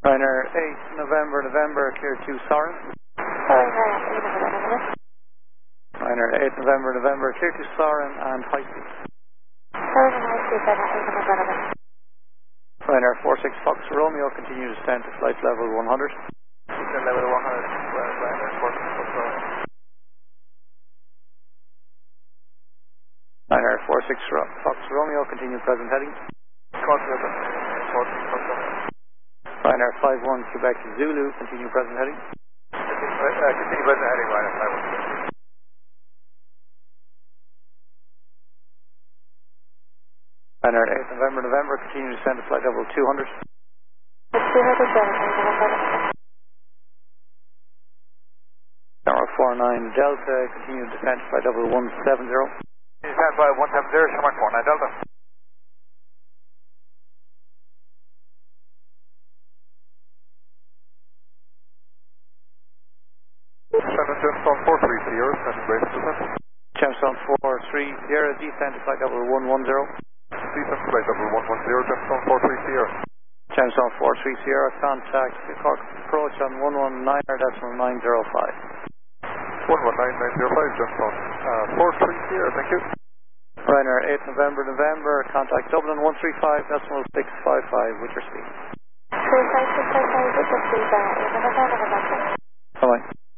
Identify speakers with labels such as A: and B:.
A: Ryanair 8 November, clear to Soren. Ryanair 8 November, clear to Soren and high speed. Ryanair 46 Fox Romeo, continue to descend to flight level 100.
B: Descend level 100, Ryanair 46 Fox Romeo.
A: Ryanair 46 Fox Romeo, continue present heading.
B: Continue 46 Fox Romeo.
A: Ryanair 51 Quebec Zulu, continue present heading.
B: Continue present heading, Ryanair 51.
A: Ryanair 8 November, continue to descend to flight level 200. Tower 49 Delta, continue to descend to flight level 170.
B: Descend by 170, Shamrock 49 Delta. Gemstone 43 Sierra, sending brace descent.
A: Gemstone 43 Sierra, descend to flight level 110.
B: Descend to flight level 110, Gemstone 43 Sierra.
A: Gemstone 43 Sierra, contact Cork approach on 119.905.
B: 119.905, Gemstone 43 Sierra, thank you.
A: Ryanair 8 November, contact Dublin 135.655 with your speed.
C: 35.655 with your speed,
A: Bye-bye.